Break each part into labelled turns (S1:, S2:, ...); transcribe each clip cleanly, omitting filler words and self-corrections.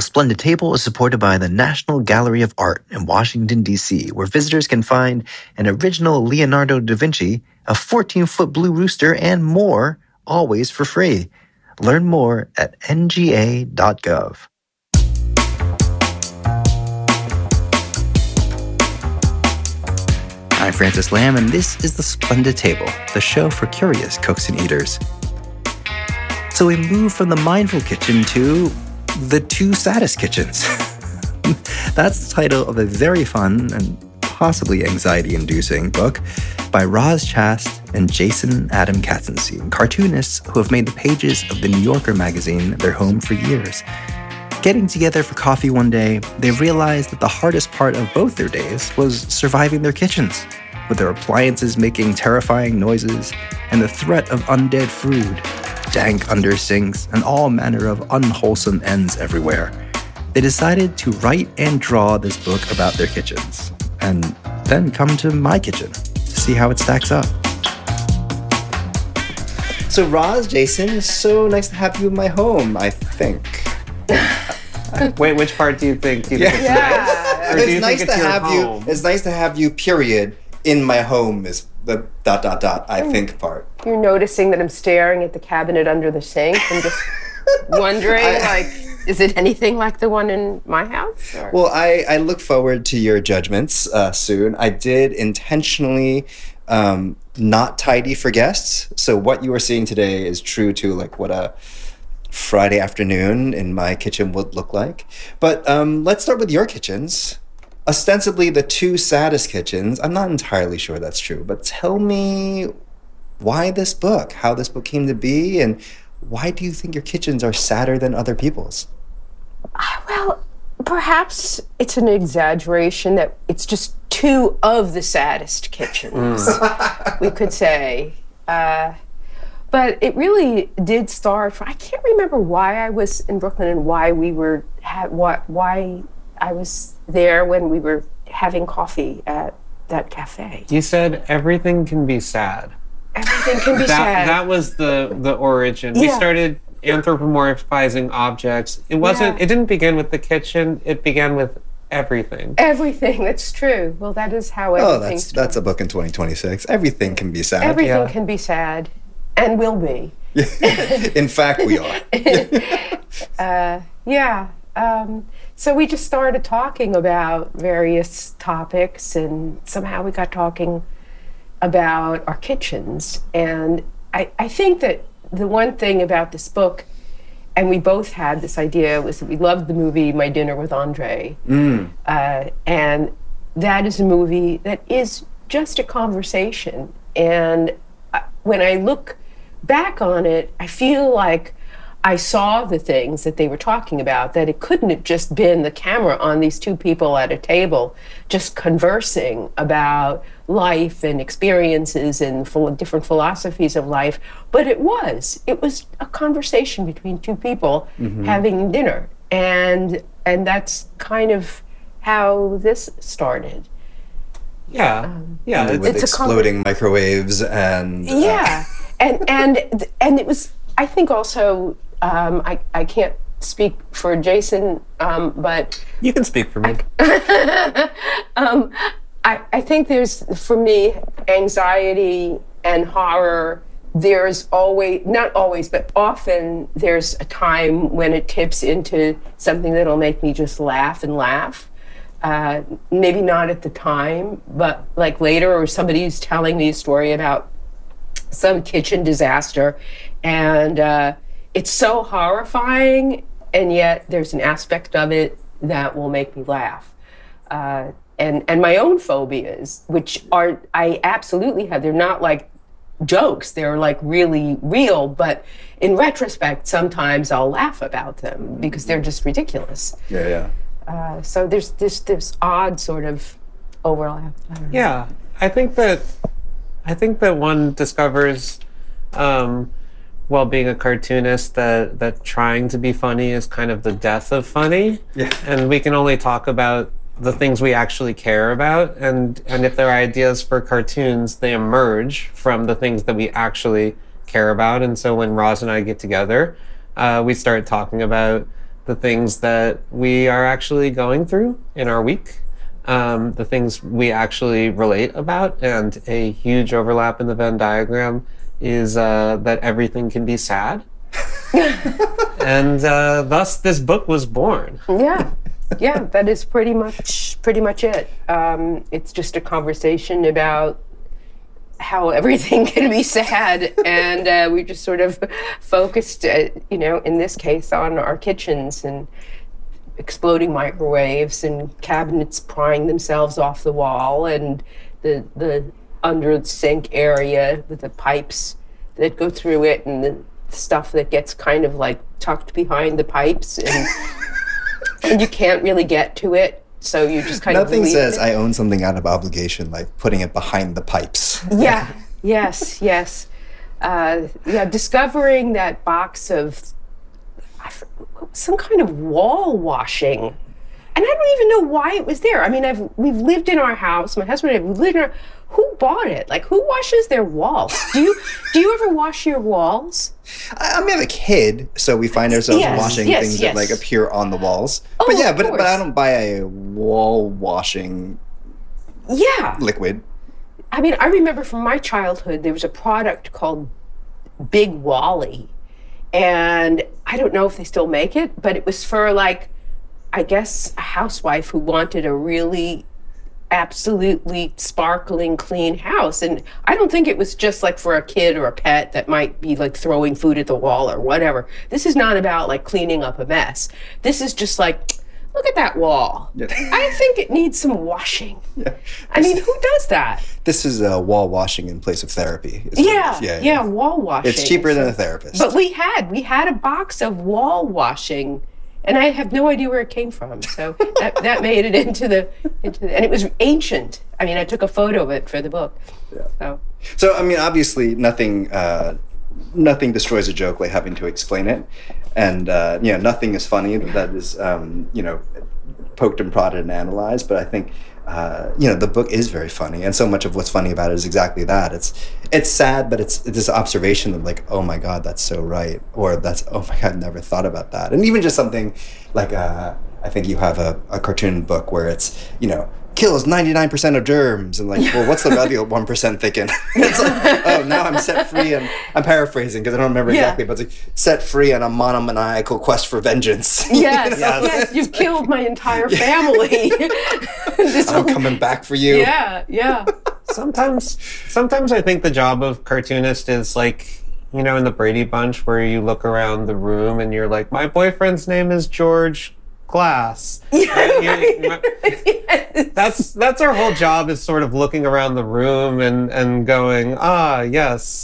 S1: The Splendid Table is supported by the National Gallery of Art in Washington, D.C., where visitors can find an original Leonardo da Vinci, a 14-foot blue rooster, and more, always for free. Learn more at nga.gov. I'm Francis Lamb, and this is The Splendid Table, the show for curious cooks and eaters. So we move from the mindful kitchen to the two saddest kitchens. That's the title of a very fun and possibly anxiety-inducing book by Roz Chast and Jason Adam Katzenstein, cartoonists who have made the pages of the New Yorker magazine their home for years. Getting together for coffee one day, they realized that the hardest part of both their days was surviving their kitchens, with their appliances making terrifying noises and the threat of undead food, dank under sinks, and all manner of unwholesome ends everywhere. They decided to write and draw this book about their kitchens, and then come to my kitchen to see how it stacks up. So Roz, Jason, it's so nice to have you in my home, I think.
S2: Wait, which part do you think? Do you think it's nice? Or do you
S1: It's nice
S2: think it's
S1: to
S2: your
S1: have
S2: home?
S1: you. It's nice to have you. Period. In my home is the ... I think part.
S3: You're noticing that I'm staring at the cabinet under the sink and just wondering, is it anything like the one in my house? Or?
S1: Well, I look forward to your judgments soon. I did intentionally not tidy for guests, so what you are seeing today is true to like what a Friday afternoon in my kitchen would look like. But let's start with your kitchens. Ostensibly the two saddest kitchens. I'm not entirely sure that's true, but tell me why this book, how this book came to be, and why do you think your kitchens are sadder than other people's?
S3: Well, perhaps it's an exaggeration that it's just two of the saddest kitchens, we could say. But it really did start. I can't remember why I was in Brooklyn and why why I was there when we were having coffee at that cafe.
S2: You said everything can be sad.
S3: Everything can be sad.
S2: That was the origin.
S3: Yeah.
S2: We started anthropomorphizing objects. It wasn't.
S3: Yeah.
S2: It didn't begin with the kitchen. It began with everything.
S3: Everything. That's true. Well, that is how everything.
S1: That's a book in 2026. Everything can be sad.
S3: Everything can be sad, and will be.
S1: In fact, we are.
S3: So we just started talking about various topics, and somehow we got talking about our kitchens. And I think that the one thing about this book, and we both had this idea, was that we loved the movie My Dinner with Andre. And that is a movie that is just a conversation. And when I look back on it, I feel like I saw the things that they were talking about, that it couldn't have just been the camera on these two people at a table just conversing about life and experiences and different philosophies of life, but it was a conversation between two people having dinner, and that's kind of how this started.
S1: With exploding microwaves and
S3: and it was, I think also, I can't speak for Jason, but
S2: You can speak for me.
S3: I think there's, for me, anxiety and horror. There's always, not always, but often there's a time when it tips into something that'll make me just laugh and laugh. Maybe not at the time, but like later, or somebody's telling me a story about some kitchen disaster, and it's so horrifying, and yet there's an aspect of it that will make me laugh. And my own phobias, which I absolutely have, they're not like jokes, they're like really real, but in retrospect, sometimes I'll laugh about them because they're just ridiculous. So there's this odd sort of overlap.
S2: Yeah, I think that one discovers, while being a cartoonist, that trying to be funny is kind of the death of funny. And we can only talk about the things we actually care about, and if there are ideas for cartoons, they emerge from the things that we actually care about. And so when Roz and I get together, we start talking about the things that we are actually going through in our week, the things we actually relate about. And a huge overlap in the Venn diagram is that everything can be sad. And thus this book was born.
S3: Yeah, that is pretty much it. It's just a conversation about how everything can be sad, and we just sort of focused, in this case, on our kitchens and exploding microwaves and cabinets prying themselves off the wall, and the under the sink area with the pipes that go through it, and the stuff that gets kind of like tucked behind the pipes, and you can't really get to it, so you just kind
S1: Nothing
S3: of leave
S1: says
S3: it.
S1: I own something out of obligation like putting it behind the pipes.
S3: Yeah. Yes. Discovering that box of some kind of wall washing, and I don't even know why it was there. I mean, we've lived in our house. My husband and I, we've lived in our. Who bought it? Like, who washes their walls? Do you ever wash your walls?
S1: I'm a kid, so we find ourselves washing things that like appear on the walls.
S3: Oh,
S1: but I don't buy a wall washing liquid.
S3: I mean, I remember from my childhood, there was a product called Big Wally. And I don't know if they still make it, but it was for, like, I guess a housewife who wanted a really absolutely sparkling clean house. And I don't think it was just like for a kid or a pet that might be like throwing food at the wall or whatever. This is not about like cleaning up a mess. This is just like, look at that wall. Yeah. I think it needs some washing. Yeah. I mean, who does that?
S1: This is wall washing in place of therapy.
S3: Yeah, wall washing.
S1: It's cheaper than a therapist.
S3: But we had a box of wall washing, and I have no idea where it came from. So that made it into the, and it was ancient. I mean, I took a photo of it for the book. Yeah.
S1: So I mean, obviously, nothing destroys a joke like having to explain it, and nothing is funny that is poked and prodded and analyzed. But I think the book is very funny, and so much of what's funny about it is exactly that. It's sad, but it's this observation of like, oh my God, that's so right, or that's, oh my God, never thought about that. And even just something like I think you have a cartoon book where it's kills 99% of germs, and like, well, what's the other 1% thinking? It's like, oh, now I'm set free, and I'm paraphrasing because I don't remember exactly, but it's like set free on a monomaniacal quest for vengeance.
S3: Yes, you've killed my entire family.
S1: I'm coming back for you.
S3: Yeah.
S2: Sometimes I think the job of cartoonist is like, in the Brady Bunch where you look around the room and you're like, my boyfriend's name is George Glass. That's our whole job, is sort of looking around the room and going, yes,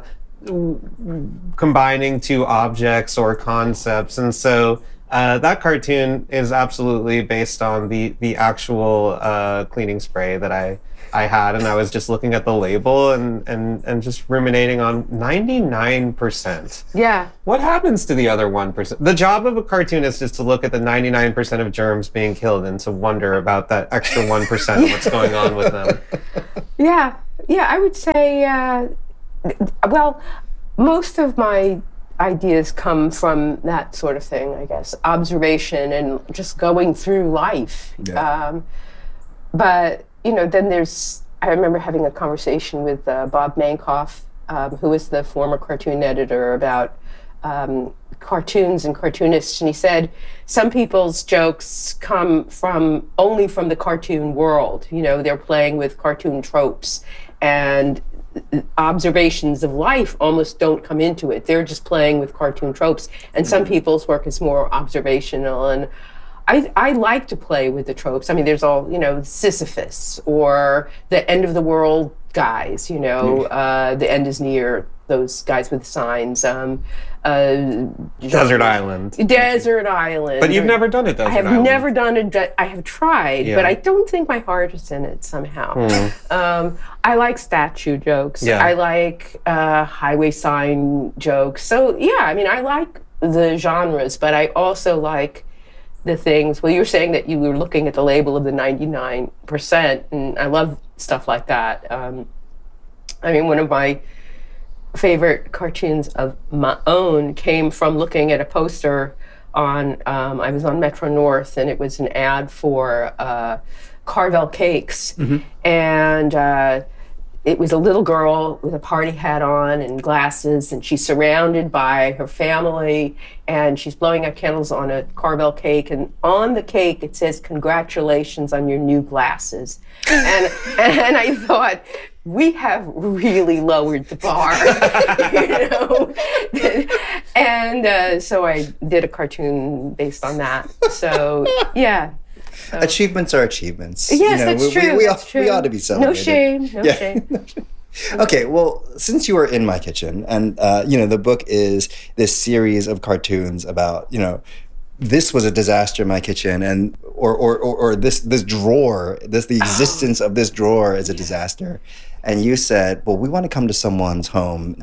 S2: combining two objects or concepts. And so that cartoon is absolutely based on the actual cleaning spray that I had, and I was just looking at the label and just ruminating on 99%.
S3: Yeah.
S2: What happens to the other 1%? The job of a cartoonist is to look at the 99% of germs being killed and to wonder about that extra 1% of what's going on with them.
S3: Yeah, I would say, well, most of my ideas come from that sort of thing, I guess. Observation and just going through life. Yeah. But then I remember having a conversation with Bob Mankoff, who was the former cartoon editor, about cartoons and cartoonists. And he said, some people's jokes come only from the cartoon world. They're playing with cartoon tropes, and observations of life almost don't come into it. They're just playing with cartoon tropes. And some people's work is more observational, and I like to play with the tropes. I mean, there's all, Sisyphus or the end of the world guys, the end is near, those guys with signs.
S2: Desert Island.
S3: But
S2: you've never done it, Desert Island.
S3: I have never done it. I have tried, but I don't think my heart is in it somehow. I like statue jokes. Yeah. I like highway sign jokes. So, I like the genres, but I also like the things. Well, you were saying that you were looking at the label of the 99%, and I love stuff like that. One of my favorite cartoons of my own came from looking at a poster I was on Metro North, and it was an ad for Carvel Cakes, and it was a little girl with a party hat on and glasses, and she's surrounded by her family, and she's blowing out candles on a Carvel cake, and on the cake it says, "Congratulations on your new glasses." And I thought, we have really lowered the bar, and so I did a cartoon based on that. So, yeah. So.
S1: Achievements are achievements.
S3: Yes, that's true.
S1: We
S3: true.
S1: ought to be celebrated.
S3: No shame.
S1: Okay, well, since you were in my kitchen, and the book is this series of cartoons about, this was a disaster in my kitchen, and or this drawer, the existence of this drawer is a disaster, and you said, well, we want to come to someone's home,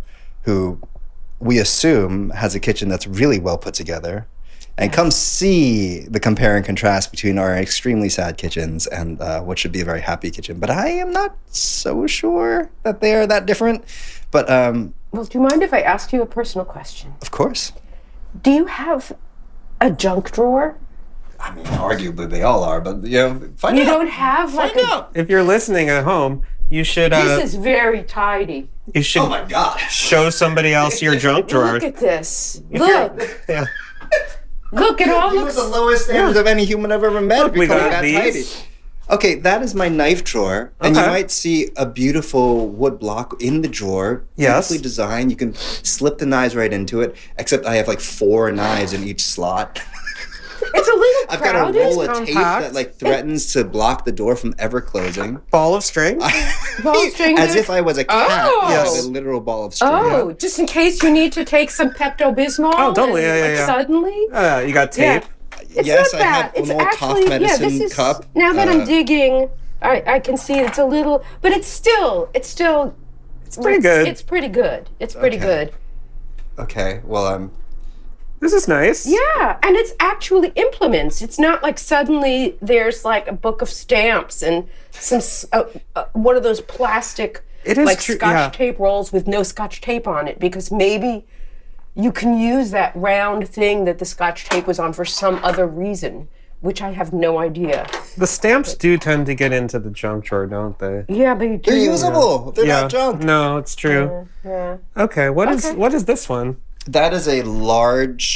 S1: who we assume has a kitchen that's really well put together. And come see the compare and contrast between our extremely sad kitchens and what should be a very happy kitchen. But I am not so sure that they are that different. But
S3: well, do you mind if I ask you a personal question?
S1: Of course.
S3: Do you have a junk drawer?
S1: I mean, arguably they all are, but find out.
S3: You don't have like
S1: Find out.
S2: If you're listening at home, you should.
S3: This is very tidy.
S2: You should.
S1: Oh my gosh!
S2: Show somebody else your junk drawer.
S3: Look at this. Look.
S2: Yeah.
S3: Look, it all
S1: You
S3: looks...
S1: are the lowest standards of any human I've ever met.
S2: Look, we got these.
S1: Tidy. Okay, that is my knife drawer. And you might see a beautiful wood block in the drawer.
S2: Yes.
S1: Beautifully designed. You can slip the knives right into it, except I have like 4 knives in each slot.
S3: It's a little
S1: I've got a
S3: crowded.
S1: roll of tape that threatens to block the door from ever closing.
S2: Ball of string?
S3: Ball of string.
S1: As if I was a cat.
S3: Oh.
S1: Yes. A literal ball of string.
S3: Oh, just in case you need to take some Pepto-Bismol.
S2: Oh, totally.
S3: And,
S2: Yeah.
S3: Suddenly.
S2: You got tape?
S3: It's
S1: Yes,
S3: not
S1: I
S3: bad.
S1: have
S3: It's
S1: an old
S3: actually,
S1: cough medicine
S3: this is,
S1: cup.
S3: Now that I'm digging, I can see it's a little, but it's still.
S2: It's pretty good.
S3: It's pretty good. It's pretty good.
S1: Okay, well,
S2: This is nice.
S3: Yeah, and it's actually implements. It's not like suddenly there's like a book of stamps and some one of those plastic Scotch tape rolls with no Scotch tape on it, because maybe you can use that round thing that the Scotch tape was on for some other reason, which I have no idea.
S2: The stamps do tend to get into the junk drawer, don't they?
S3: Yeah, they do.
S1: they're usable. They're not junk.
S2: No, it's true.
S3: Yeah.
S2: Okay, what is this one?
S1: That is a large,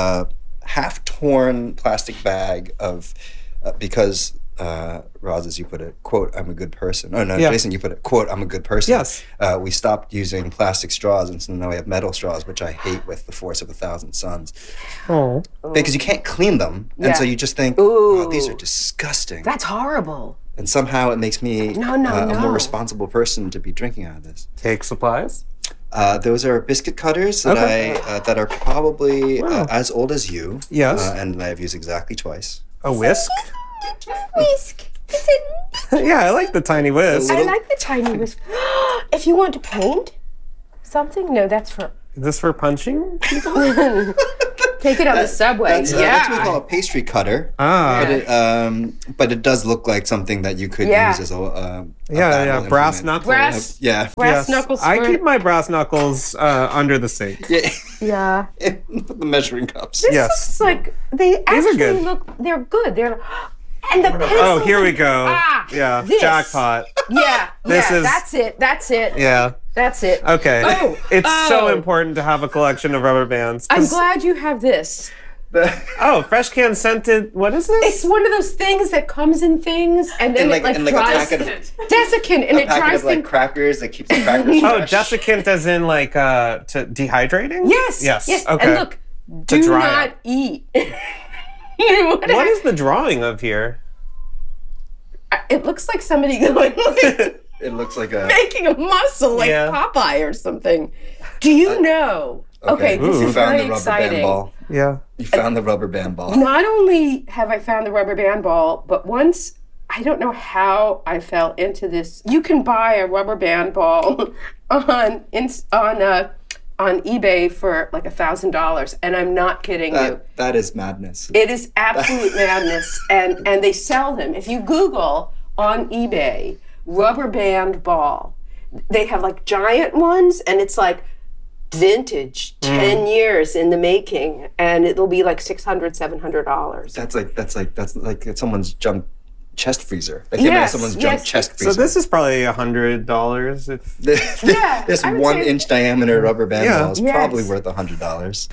S1: half-torn plastic bag of, because, Roz, as you put it, quote, I'm a good person. Oh, no, Jason, you put it, quote, I'm a good person.
S2: Yes.
S1: We stopped using plastic straws, and so now we have metal straws, which I hate with the force of 1,000 suns.
S2: Oh.
S1: Because you can't clean them, and so you just think, oh, these are disgusting.
S3: That's horrible.
S1: And somehow it makes me a more responsible person to be drinking out of this.
S2: Cake supplies?
S1: Those are biscuit cutters that that are probably as old as you.
S2: Yes.
S1: And I've used exactly twice.
S2: A whisk?
S3: Whisk. Is it?
S2: Yeah, I like the tiny whisk.
S3: I like the tiny whisk. If you want to paint something, no, that's for...
S2: Is this for punching?
S3: Take it on the subway.
S1: That's what we call a pastry cutter. But it does look like something that you could use as a battle
S2: brass
S1: implement.
S2: knuckles.
S3: Brass knuckles.
S2: I keep my brass knuckles under the sink.
S3: Yeah.
S1: With the measuring cups.
S3: This looks like they actually
S2: good.
S3: look. They're good. They're and the pencils.
S2: Oh, here we go.
S3: This.
S2: Jackpot.
S3: Yeah.
S2: This is.
S3: That's it. That's it.
S2: Yeah.
S3: That's it.
S2: Okay. It's so important to have a collection of rubber bands.
S3: I'm glad you have this.
S2: Fresh can scented. What is this?
S3: It's one of those things that comes in things, and then it dries.
S1: A packet of,
S3: desiccant, and it dries
S1: like crackers that keeps the crackers fresh.
S2: Desiccant as in like to dehydrating?
S3: Yes.
S2: Yes.
S3: And
S2: Okay.
S3: look, do not eat.
S2: What is the drawing of here?
S3: It looks like somebody going like.
S1: It looks like a...
S3: making a muscle like Popeye or something. Do you know? Okay, this is very exciting.
S1: Ball.
S2: Yeah.
S1: You found the rubber band ball.
S3: Not only have I found the rubber band ball, but once, I don't know how I fell into this. You can buy a rubber band ball on eBay for like $1,000, and I'm not kidding you.
S1: That is madness.
S3: It is absolute madness, and they sell them. If you Google on eBay, rubber band ball, they have like giant ones, and it's like vintage, 10 years in the making, and it'll be like $600, $700.
S1: That's like someone's junk chest freezer. That came out of someone's junk chest freezer.
S2: So this is probably $100. If
S1: this 1-inch diameter rubber band ball is probably worth $100.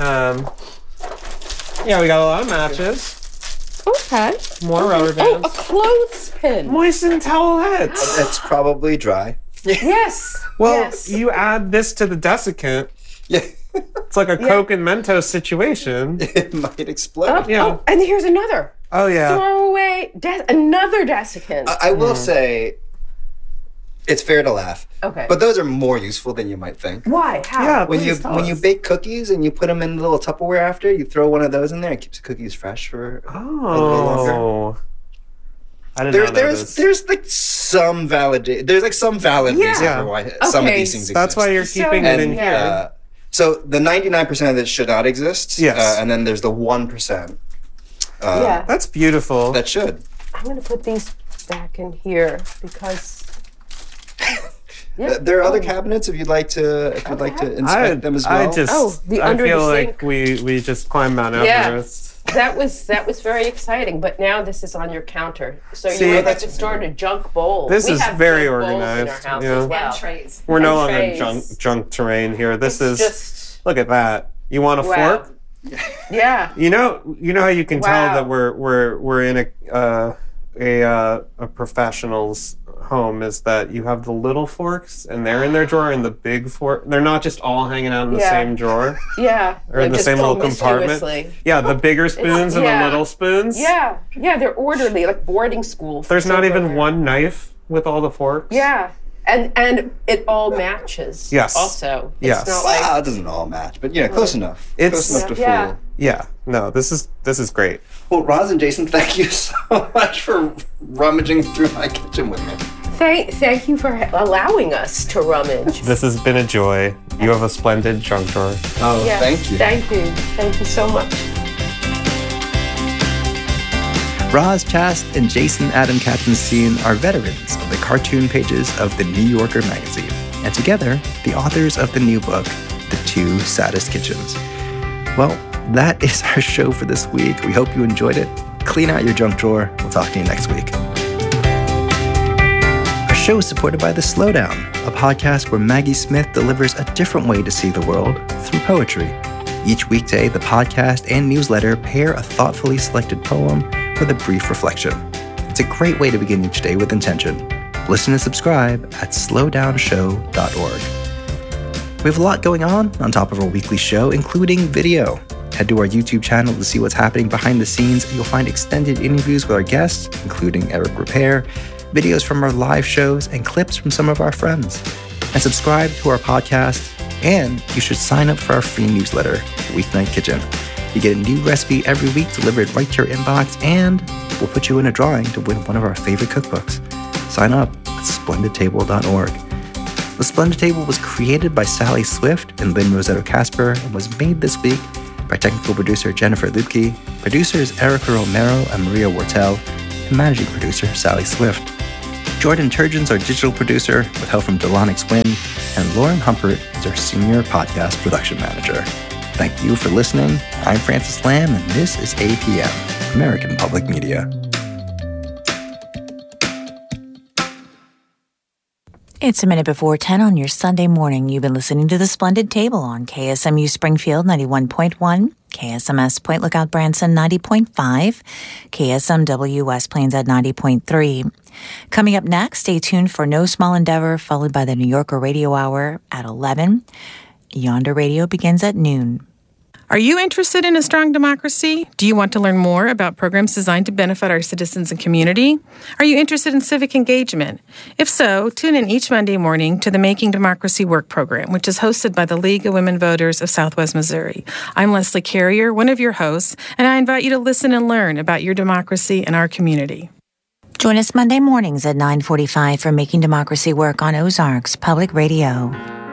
S2: Yeah, we got a lot of matches.
S3: Okay.
S2: More rubber bands.
S3: Oh, a clothespin.
S2: Moistened towelettes.
S1: It's probably dry.
S3: Yes.
S2: Well, you add this to the desiccant.
S1: Yeah.
S2: It's like a Coke and Mentos situation.
S1: It might explode.
S3: Oh, and here's another.
S2: Oh, yeah.
S3: Throw away another desiccant.
S1: I will say, it's fair to laugh.
S3: Okay.
S1: But those are more useful than you might think.
S3: Why? How?
S2: Yeah,
S1: When you bake cookies and you put them in a little Tupperware after, you throw one of those in there. It keeps the cookies fresh for a little longer.
S2: I didn't know this.
S1: There's like some valid reason for why some of these things exist.
S2: That's why you're keeping it in here.
S1: So the 99% of this should not exist.
S2: Yes.
S1: And then there's the 1%.
S2: That's beautiful.
S1: That should.
S3: I'm going to put these back in here because...
S1: There are other cabinets if you'd like to inspect them as well.
S2: I feel like we just climbed Mount Everest.
S3: That was very exciting, but now this is on your counter. So you would have to start a junk bowl.
S2: This is very organized.
S3: In our house as well.
S4: And trays.
S2: We're no longer junk terrain here. This is just, look at that. You want a fork?
S3: Yeah.
S2: You know how you can tell that we're in a professional's home is that you have the little forks and they're in their drawer, and the big fork, they're not just all hanging out in the same drawer.
S3: Yeah.
S2: Or in the same little compartment. Yeah, the bigger spoons and the little spoons.
S3: Yeah. Yeah, they're orderly, like boarding school.
S2: There's not even one knife with all the forks.
S3: Yeah. And it all matches.
S2: Yes.
S3: Also.
S2: Yes.
S3: It's not like...
S1: it doesn't all match, but close enough.
S2: It's
S1: close enough to fool.
S2: Yeah. No, this is great.
S1: Well, Roz and Jason, thank you so much for rummaging through my kitchen with me.
S3: Thank you for allowing us to rummage.
S2: This has been a joy. You have a splendid junk drawer.
S1: Oh, thank you.
S3: Thank you. Thank you so much.
S1: Roz Chast and Jason Adam Katzenstein are veterans of the cartoon pages of the New Yorker magazine, and together, the authors of the new book, The Two Saddest Kitchens. Well, that is our show for this week. We hope you enjoyed it. Clean out your junk drawer. We'll talk to you next week. Our show is supported by The Slowdown, a podcast where Maggie Smith delivers a different way to see the world through poetry. Each weekday, the podcast and newsletter pair a thoughtfully selected poem with a brief reflection. It's a great way to begin each day with intention. Listen and subscribe at slowdownshow.org. We have a lot going on top of our weekly show, including video. Head to our YouTube channel to see what's happening behind the scenes. You'll find extended interviews with our guests, including Eric Repair, videos from our live shows, and clips from some of our friends. And subscribe to our podcast, and you should sign up for our free newsletter, Weeknight Kitchen. You get a new recipe every week delivered right to your inbox, and we'll put you in a drawing to win one of our favorite cookbooks. Sign up at splendidtable.org. The Splendid Table was created by Sally Swift and Lynn Rossetto Casper and was made this week by technical producer Jennifer Lupke, producers Erica Romero and Maria Wortel, and managing producer Sally Swift. Jordan Turgeon's our digital producer with help from Delonix Wynn, and Lauren Humpert is our senior podcast production manager. Thank you for listening. I'm Francis Lamb, and this is APM, American Public Media.
S5: It's a minute before 10 on your Sunday morning. You've been listening to The Splendid Table on KSMU Springfield 91.1, KSMS Point Lookout Branson 90.5, KSMW West Plains at 90.3. Coming up next, stay tuned for No Small Endeavor, followed by the New Yorker Radio Hour at 11. Yonder Radio begins at noon.
S6: Are you interested in a strong democracy? Do you want to learn more about programs designed to benefit our citizens and community? Are you interested in civic engagement? If so, tune in each Monday morning to the Making Democracy Work program, which is hosted by the League of Women Voters of Southwest Missouri. I'm Leslie Carrier, one of your hosts, and I invite you to listen and learn about your democracy and our community.
S5: Join us Monday mornings at 9:45 for Making Democracy Work on Ozarks Public Radio.